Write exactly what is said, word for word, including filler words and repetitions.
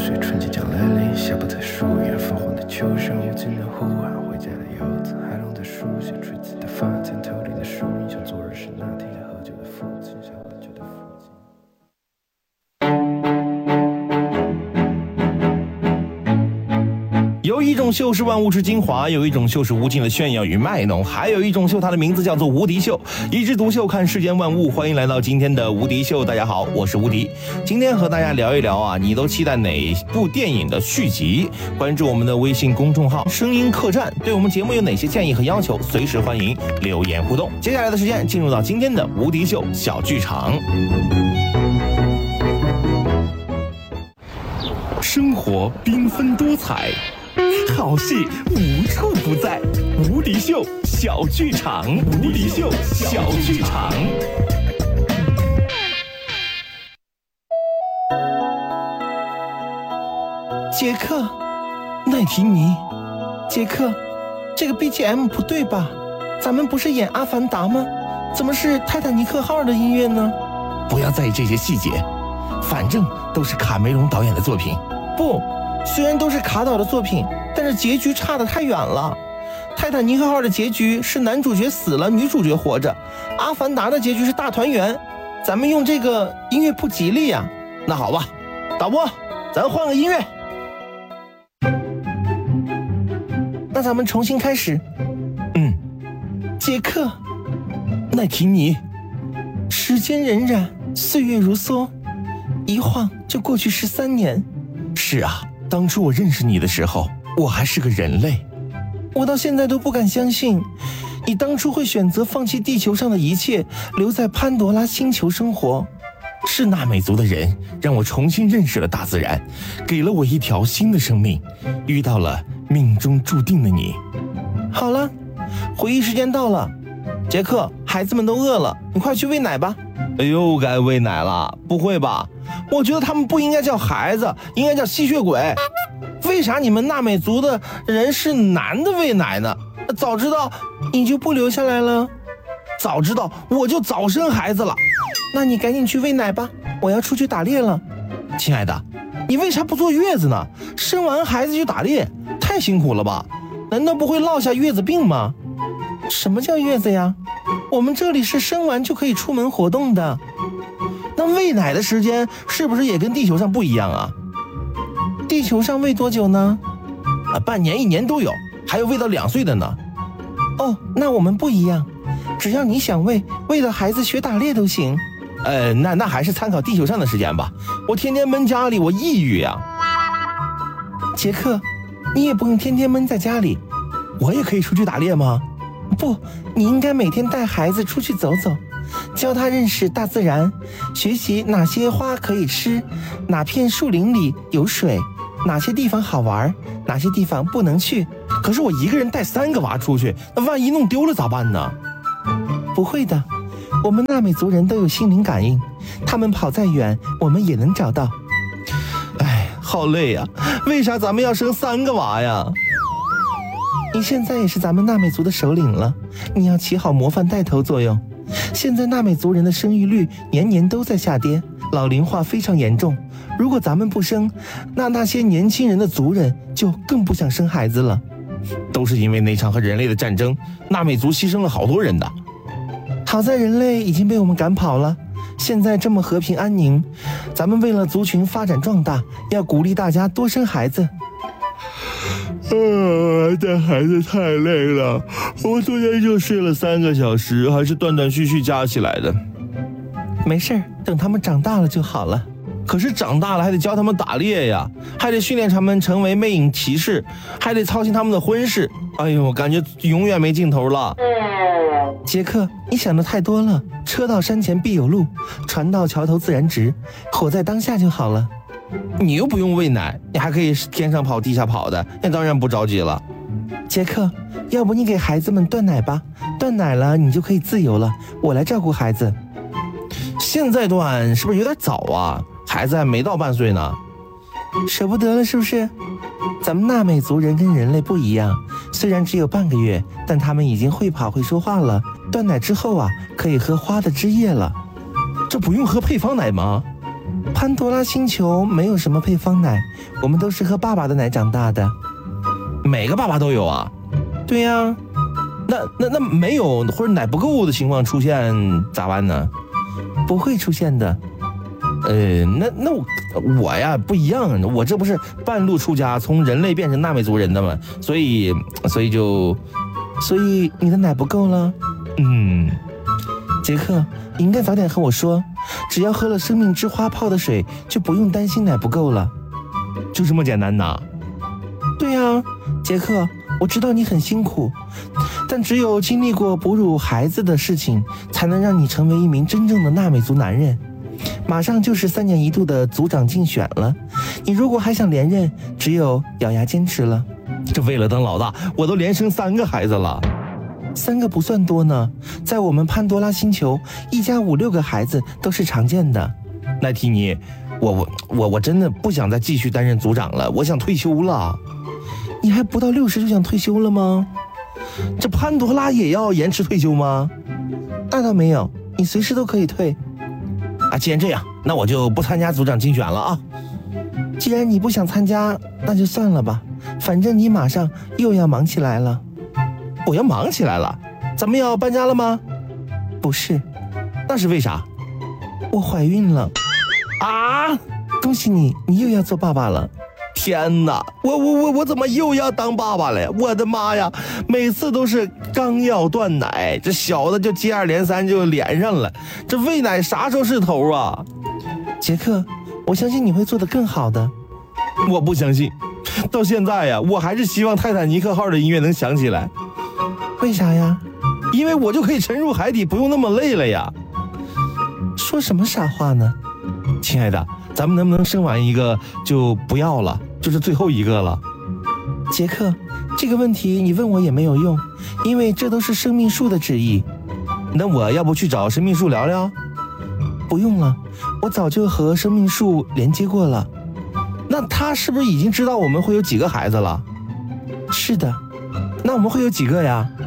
岁，春季将来临，下不再疏远，泛黄的秋上，无尽的呼喊，回家的游子，海浪的书写，吹起的发间，头顶的树荫，像昨日是那天喝酒的父亲，像喝酒的父亲。 有一种秀是万物之精华，有一种秀是无尽的炫耀与卖弄，还有一种秀，它的名字叫做无敌秀。一枝独秀，看世间万物。欢迎来到今天的无敌秀，大家好，我是无敌。今天和大家聊一聊啊，你都期待哪部电影的续集？关注我们的微信公众号声音客栈，对我们节目有哪些建议和要求，随时欢迎留言互动。接下来的时间进入到今天的无敌秀小剧场。生活缤纷多彩，好戏无处不在，无敌秀小剧场，无敌秀小剧场。杰克，奈提尼，杰克，这个 B G M 不对吧？咱们不是演《阿凡达》吗？怎么是泰坦尼克号的音乐呢？不要在意这些细节，反正都是卡梅隆导演的作品。不，虽然都是卡导的作品，但是结局差得太远了。泰坦尼克号的结局是男主角死了，女主角活着；阿凡达的结局是大团圆。咱们用这个音乐不吉利呀。那好吧，导播，咱换个音乐。那咱们重新开始。嗯，杰克，奈提尼，时间荏苒，岁月如梭，一晃就过去十三年。是啊，当初我认识你的时候，我还是个人类。我到现在都不敢相信，你当初会选择放弃地球上的一切，留在潘多拉星球生活。是纳美族的人让我重新认识了大自然，给了我一条新的生命，遇到了命中注定的你。好了，回忆时间到了。杰克，孩子们都饿了，你快去喂奶吧。哎呦，该喂奶了？不会吧？我觉得他们不应该叫孩子，应该叫吸血鬼。为啥你们纳美族的人是男的喂奶呢？早知道你就不留下来了。早知道我就早生孩子了。那你赶紧去喂奶吧，我要出去打猎了。亲爱的，你为啥不坐月子呢？生完孩子就打猎，太辛苦了吧？难道不会落下月子病吗？什么叫月子呀？我们这里是生完就可以出门活动的。那喂奶的时间是不是也跟地球上不一样啊？地球上喂多久呢？啊，半年一年都有，还有喂到两岁的呢。哦，那我们不一样，只要你想喂，喂到孩子学打猎都行。呃，那那还是参考地球上的时间吧。我天天闷家里，我抑郁呀。杰克，你也不用天天闷在家里，我也可以出去打猎吗？不，你应该每天带孩子出去走走，教他认识大自然，学习哪些花可以吃，哪片树林里有水，哪些地方好玩，哪些地方不能去。可是我一个人带三个娃出去，那万一弄丢了咋办呢？不会的，我们纳美族人都有心灵感应，他们跑再远，我们也能找到。哎，好累呀，为啥咱们要生三个娃呀？你现在也是咱们纳美族的首领了，你要起好模范带头作用。现在纳美族人的生育率年年都在下跌，老龄化非常严重。如果咱们不生，那那些年轻人的族人就更不想生孩子了。都是因为那场和人类的战争，纳美族牺牲了好多人的。好在人类已经被我们赶跑了，现在这么和平安宁。咱们为了族群发展壮大，要鼓励大家多生孩子。呃，带孩子太累了，我昨天就睡了三个小时，还是断断续续加起来的。没事，等他们长大了就好了。可是长大了还得教他们打猎呀，还得训练他们成为魅影骑士，还得操心他们的婚事。哎呦，我感觉永远没尽头了。杰克，你想的太多了。车到山前必有路，船到桥头自然直，活在当下就好了。你又不用喂奶，你还可以天上跑地下跑的，那当然不着急了。杰克，要不你给孩子们断奶吧，断奶了你就可以自由了，我来照顾孩子。现在断是不是有点早啊？孩子还没到半岁呢。舍不得了是不是？咱们纳美族人跟人类不一样，虽然只有半个月，但他们已经会跑会说话了。断奶之后啊，可以喝花的汁液了。这不用喝配方奶吗？ 潘多拉星球没有什么配方奶，我们都是喝爸爸的奶长大的。 每个爸爸都有啊？ 对呀、啊。 那那那没有或者奶不够的情况出现咋办呢？ 不会出现的。 呃，那那我我呀不一样，我这不是半路出家，从人类变成纳美族人的嘛，所以所以就， 所以你的奶不够了。 嗯， 杰克，你应该早点和我说，只要喝了生命之花泡的水，就不用担心奶不够了。 就这么简单呐？ 对呀、啊，杰克，我知道你很辛苦，但只有经历过哺乳孩子的事情，才能让你成为一名真正的纳美族男人。马上就是三年一度的族长竞选了，你如果还想连任，只有咬牙坚持了。 这为了当老大，我都连生三个孩子了。 三个不算多呢，在我们潘多拉星球，一家五六个孩子都是常见的。 奈提尼，我我我我真的不想再继续担任族长了，我想退休了。 你还不到六十就想退休了吗？ 这潘多拉也要延迟退休吗？ 那倒没有，你随时都可以退。 啊，既然这样，那我就不参加族长竞选了啊。 既然你不想参加，那就算了吧，反正你马上又要忙起来了。 我要忙起来了？咱们要搬家了吗？ 不是。 那是为啥？ 我怀孕了。 啊！ 恭喜你，你又要做爸爸了。 天哪，我我我我怎么又要当爸爸了呀？我的妈呀，每次都是刚要断奶，这小的就接二连三就连上了，这喂奶啥时候是头啊？ 杰克，我相信你会做得更好的。 我不相信，到现在呀，我还是希望泰坦尼克号的音乐能响起来。 为啥呀？ 因为我就可以沉入海底，不用那么累了呀。 说什么傻话呢？ 亲爱的，咱们能不能生完一个就不要了，就是最后一个了？ 杰克，这个问题你问我也没有用，因为这都是生命树的旨意。 那我要不去找生命树聊聊？ 不用了，我早就和生命树连接过了。 那他是不是已经知道我们会有几个孩子了？ 是的。 那我们会有几个呀？